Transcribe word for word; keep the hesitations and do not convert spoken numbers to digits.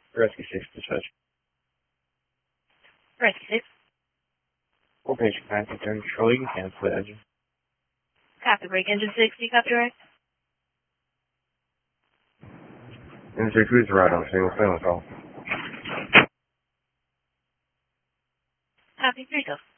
Rescue six, dispatch. Rescue six. Four patient nine return control, you can cancel the engine. Copy, break engine six, do you copy direct? Engine six, who's right on single family call. Copy, three go.